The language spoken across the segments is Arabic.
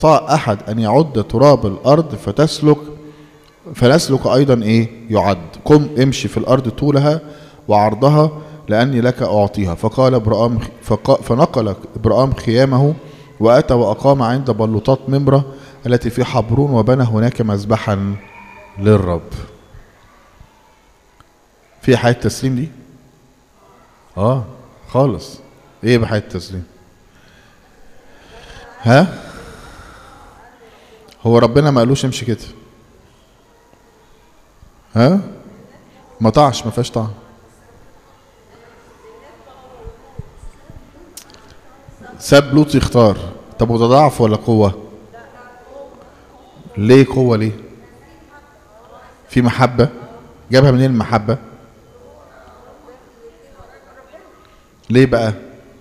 أحد أن يعد تراب الأرض فنسلك أيضا إيه يعد. قم امشي في الأرض طولها وعرضها لأني لك أعطيها. فنقل إبرام خيامه وأتى وأقام عند بلوطات ممرة التي في حبرون وبنى هناك مذبحا للرب. في حياة التسليم دي؟ خالص. ايه بحياة التسليم؟ هو ربنا ما قالوش امشي كده. ما طاعش، ما فيهاش طاعة. ساب لوط يختار. طب وده ضعف ولا قوة؟ ليه قوة؟ ليه؟ في محبة. جابها منين المحبة؟ ليه بقى؟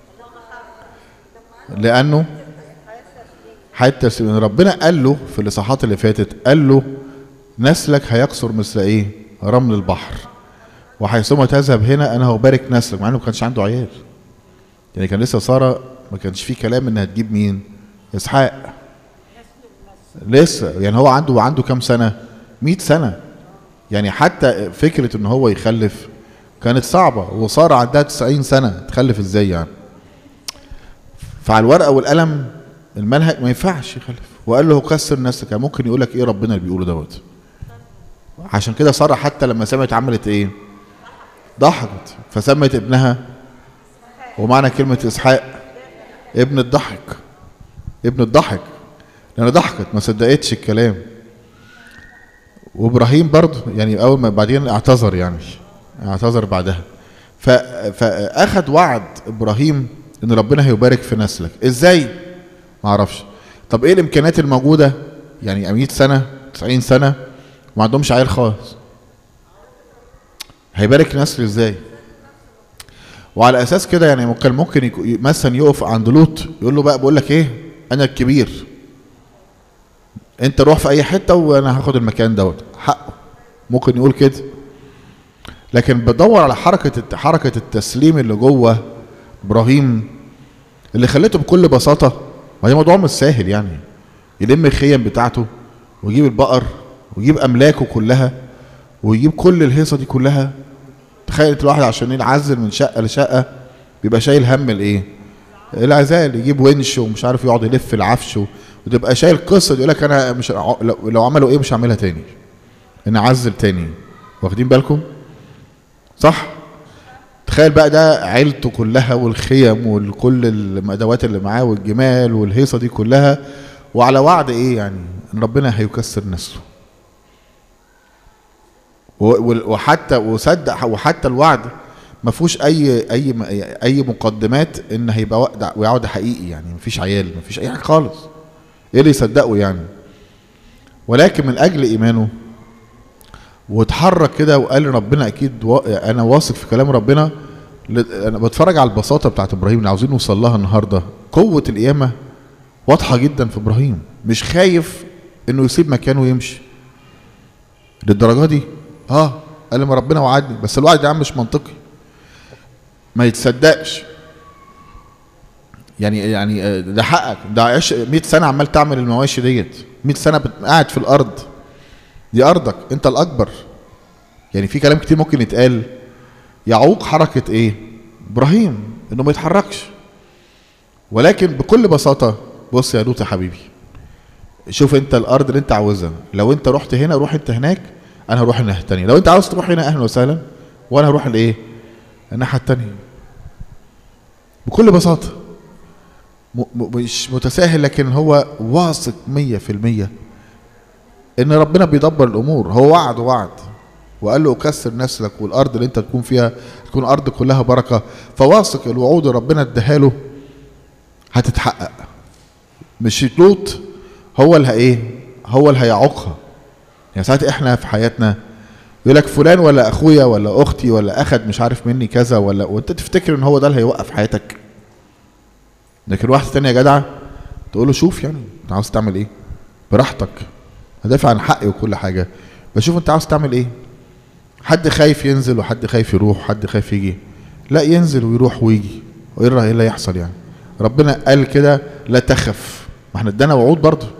لأنه حتى ربنا قال له في الإصحاحات اللي فاتت، قال له نسلك هيكثر مثل ايه؟ رمل البحر، وحيثما تذهب هنا انا هبارك نسلك. مع انه ما كانش عنده عيال، يعني كان لسه سارة ما كانش فيه كلام انها تجيب مين؟ اسحاق لسه. يعني هو عنده كام سنة؟ 100 سنة. يعني حتى فكرة ان هو يخلف كانت صعبة، وسارة عندها 90 سنة، تخلف ازاي يعني؟ فعلى الورقة والقلم المنهج ما ينفعش يخلف، وقال له كسر نفسك. يعني ممكن يقول لك ايه ربنا اللي بيقوله دوت. عشان كده سارة حتى لما سمعت عملت ايه؟ ضحكت، فسمت ابنها، ومعنى كلمة اسحاق ابن الضحك. ابن الضحك، لأن ضحكت ما صدقتش الكلام. وابراهيم برضه يعني اول ما بعدين اعتذر، يعني اعتذر بعدها. فاخد وعد ابراهيم ان ربنا هيبارك في نسلك. ازاي؟ ما اعرفش. طب ايه الامكانيات الموجوده؟ يعني 100 سنه 90 سنه ما عندهمش عيال خالص، هيبارك نسل ازاي؟ وعلى اساس كده يعني ممكن مثلا يقف عند لوط يقول له بقى بقول لك ايه، انا الكبير، انت روح في اي حته وانا هاخد المكان دوت. حقه ممكن يقول كده، لكن بدور على حركه التسليم اللي جوه ابراهيم اللي خلته بكل بساطه. ما هي موضوع مش سهل يعني، يلم الخيم بتاعته ويجيب البقر ويجيب املاكه كلها ويجيب كل الهيصه دي كلها. تخيل الواحد عشان يعزل من شقه لشقه بيبقى شايل هم الايه؟ العزال. يجيب ونش ومش عارف يقعد يلف العفش وتبقى شايل قصه. يقول لك انا مش لو عملوا ايه مش هعملها تاني، انا اعزل تاني. واخدين بالكم؟ صح؟ تخيل بقى ده عيلته كلها والخيم وكل الادوات اللي معاه والجمال والهيصه دي كلها، وعلى وعد ايه يعني؟ ان ربنا هيكسر نسله. وحتى وصدق، وحتى الوعد ما فيهوش اي مقدمات ان هيبقى وعد حقيقي. يعني ما فيش عيال، ما فيش اي حاجه خالص. ايه اللي يصدقه يعني؟ ولكن من اجل ايمانه واتحرك كده وقال ربنا اكيد انا واثق في كلام ربنا. انا بتفرج على البساطه بتاعت ابراهيم اللي عاوزين نوصل لها النهارده. قوه القيامه واضحه جدا في ابراهيم، مش خايف انه يسيب مكانه ويمشي للدرجه دي. قال ما ربنا وعدني، بس الوعد ده مش منطقي، ما يتصدقش. يعني ده حقك، ده عايش 100 سنه عمال تعمل المواشي ديت، 100 سنه قاعد في الارض دي، ارضك انت الاكبر. يعني في كلام كتير ممكن يتقال يعوق حركه ايه؟ ابراهيم انه ما يتحركش. ولكن بكل بساطه بص يا لوط يا حبيبي، شوف انت الارض اللي انت عاوزها، لو انت رحت هنا روح انت هناك، انا هروح الناحيه الثانيه. لو انت عاوز تروح هنا اهلا وسهلا، وانا هروح الايه؟ الناحيه الثانيه. بكل بساطه، مش متساهل، لكن هو واثق 100% ان ربنا بيدبر الامور. هو وعد وقال له اكسر نسلك، والارض اللي انت تكون فيها تكون ارض كلها بركه. فواثق الوعود اللي ربنا اداها له هتتحقق. مش لوط هو اللي هيعوقها. يعني ساعات احنا في حياتنا يقول لك فلان ولا اخويا ولا اختي ولا اخد مش عارف مني كذا وانت تفتكر ان هو ده اللي هيوقف حياتك. لكن واحد تاني يا جدع تقول له شوف يعني انت عاوز تعمل ايه؟ براحتك، هدافع عن حقي وكل حاجه، بشوف انت عاوز تعمل ايه. حد خايف ينزل وحد خايف يروح وحد خايف يجي، لا ينزل ويروح ويجي، وايه اللي هيحصل يعني؟ ربنا قال كده لا تخف ما احنا ادانا وعود برضه.